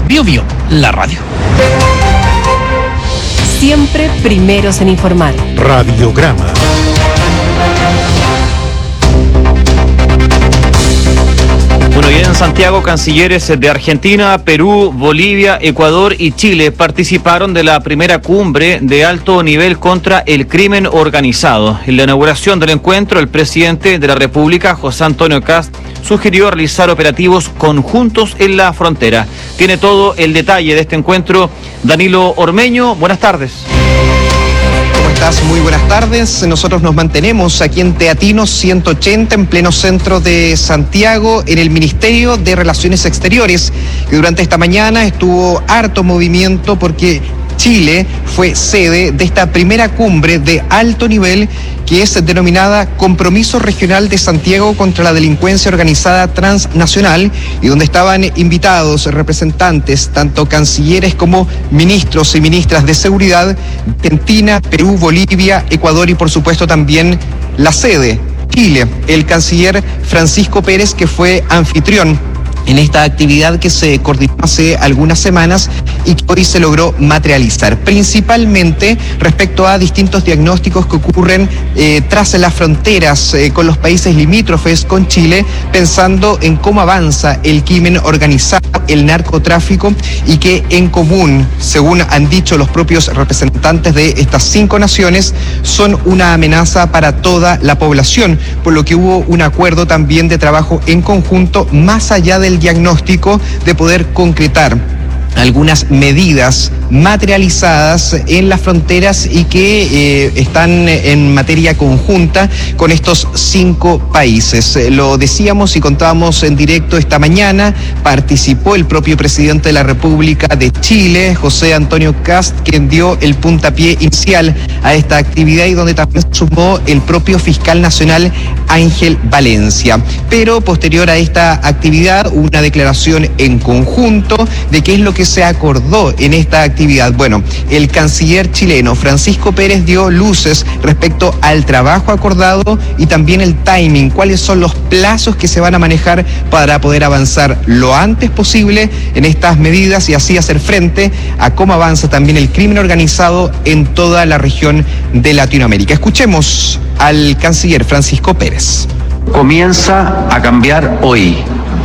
Bio, la radio. Siempre primeros en informar. Radiograma. Bueno, y en Santiago, cancilleres de Argentina, Perú, Bolivia, Ecuador y Chile participaron de la primera cumbre de alto nivel contra el crimen organizado. En la inauguración del encuentro, el presidente de la República, José Antonio Kast, sugirió realizar operativos conjuntos en la frontera. Tiene todo el detalle de este encuentro Danilo Ormeño. Buenas tardes. ¿Cómo estás? Muy buenas tardes. Nosotros nos mantenemos aquí en Teatinos 180, en pleno centro de Santiago, en el Ministerio de Relaciones Exteriores, que durante esta mañana estuvo harto movimiento porque Chile fue sede de esta primera cumbre de alto nivel que es denominada Compromiso Regional de Santiago contra la Delincuencia Organizada Transnacional, y donde estaban invitados representantes, tanto cancilleres como ministros y ministras de seguridad de Argentina, Perú, Bolivia, Ecuador y por supuesto también la sede, Chile, el canciller Francisco Pérez, que fue anfitrión en esta actividad que se coordinó hace algunas semanas y que hoy se logró materializar, principalmente respecto a distintos diagnósticos que ocurren tras las fronteras con los países limítrofes con Chile, pensando en cómo avanza el crimen organizado, el narcotráfico, y que en común, según han dicho los propios representantes de estas 5 naciones, son una amenaza para toda la población, por lo que hubo un acuerdo también de trabajo en conjunto, más allá del diagnóstico, de poder concretar algunas medidas materializadas en las fronteras y que están en materia conjunta con estos 5 países. Lo decíamos y contábamos en directo esta mañana, participó el propio presidente de la República de Chile, José Antonio Kast, quien dio el puntapié inicial a esta actividad y donde también sumó el propio fiscal nacional Ángel Valencia. Pero posterior a esta actividad, una declaración en conjunto de qué es lo que se acordó en esta actividad. Bueno, el canciller chileno Francisco Pérez dio luces respecto al trabajo acordado y también el timing, cuáles son los plazos que se van a manejar para poder avanzar lo antes posible en estas medidas y así hacer frente a cómo avanza también el crimen organizado en toda la región de Latinoamérica. Escuchemos al canciller Francisco Pérez. Comienza a cambiar hoy.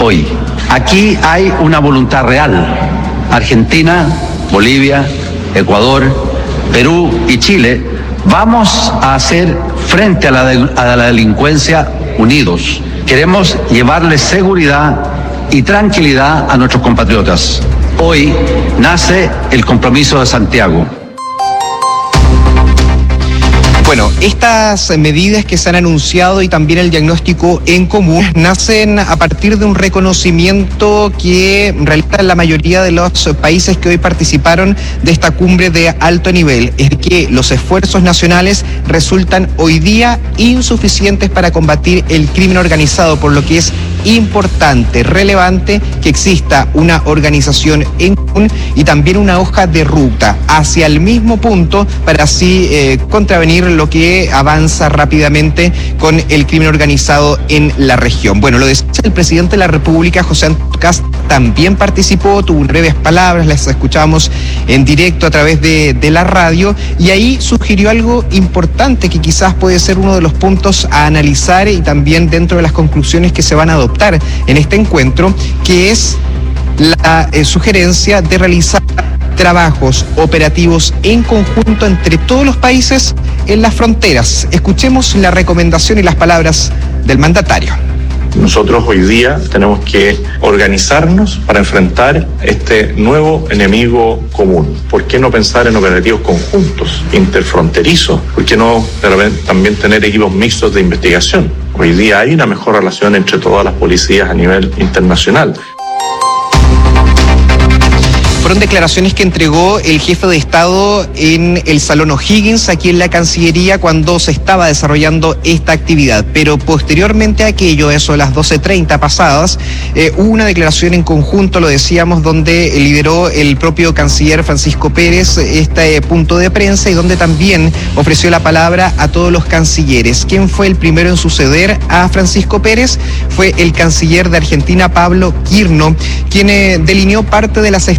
Aquí hay una voluntad real. Argentina, Bolivia, Ecuador, Perú y Chile vamos a hacer frente a la delincuencia unidos. Queremos llevarles seguridad y tranquilidad a nuestros compatriotas. Hoy nace el Compromiso de Santiago. Bueno, estas medidas que se han anunciado y también el diagnóstico en común nacen a partir de un reconocimiento que realizan la mayoría de los países que hoy participaron de esta cumbre de alto nivel, es que los esfuerzos nacionales resultan hoy día insuficientes para combatir el crimen organizado, por lo que es importante, relevante que exista una organización en común y también una hoja de ruta hacia el mismo punto para así contravenir lo que avanza rápidamente con el crimen organizado en la región. Bueno, lo decía el presidente de la República, José Antonio Kast, también participó, tuvo breves palabras, las escuchamos en directo a través de la radio, y ahí sugirió algo importante que quizás puede ser uno de los puntos a analizar y también dentro de las conclusiones que se van a adoptar en este encuentro, que es la sugerencia de realizar trabajos operativos en conjunto entre todos los países en las fronteras. Escuchemos la recomendación y las palabras del mandatario. Nosotros hoy día tenemos que organizarnos para enfrentar este nuevo enemigo común. ¿Por qué no pensar en operativos conjuntos, interfronterizos? ¿Por qué no también tener equipos mixtos de investigación? Hoy día hay una mejor relación entre todas las policías a nivel internacional. Fueron declaraciones que entregó el jefe de Estado en el Salón O'Higgins, aquí en la Cancillería, cuando se estaba desarrollando esta actividad. Pero posteriormente a aquello, eso de las 12:30 pasadas, hubo una declaración en conjunto, lo decíamos, donde lideró el propio canciller Francisco Pérez este punto de prensa y donde también ofreció la palabra a todos los cancilleres. ¿Quién fue el primero en suceder a Francisco Pérez? Fue el canciller de Argentina, Pablo Quirno, quien delineó parte de las